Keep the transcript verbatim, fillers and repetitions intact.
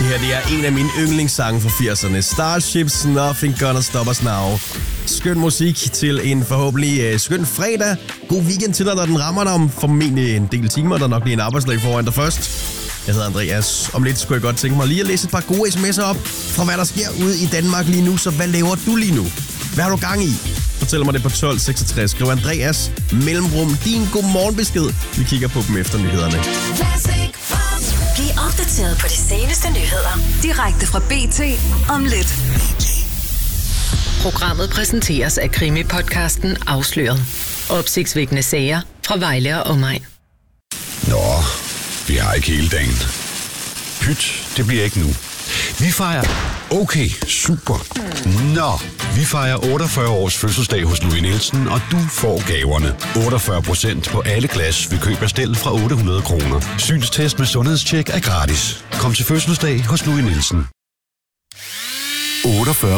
Det her det er en af mine yndlingssange fra firserne. Starships, Nothing Gonna Stop Us Now. Skøn musik til en forhåbentlig uh, skøn fredag. God weekend til dig, når den rammer dig om formentlig en del timer. Der er nok lige en arbejdsdag foran dig først. Jeg hedder Andreas. Om lidt skulle jeg godt tænke mig lige at læse et par gode sms'er op fra hvad der sker ude i Danmark lige nu. Så hvad laver du lige nu? Hvad har du gang i? Fortæl mig det på tolv seksogtres. Skriv Andreas mellemrum din godmorgenbesked. Vi kigger på dem efter nyhederne. Bliv opdateret på de seneste nyheder. Direkte fra B T om lidt. Programmet præsenteres af krimi-podcasten Afsløret. Opsigtsvækkende sager fra Vejle og omegn. Nå, vi har ikke hele dagen. Pyt, det bliver ikke nu. Vi fejrer... Okay, super. Nå, vi fejrer otteogfyrre års fødselsdag hos Louis Nielsen, og du får gaverne. otteogfyrre procent på alle glas ved køb af stel fra otte hundrede kroner. Synstest med sundhedstjek er gratis. Kom til fødselsdag hos Louis Nielsen. otteogfyrre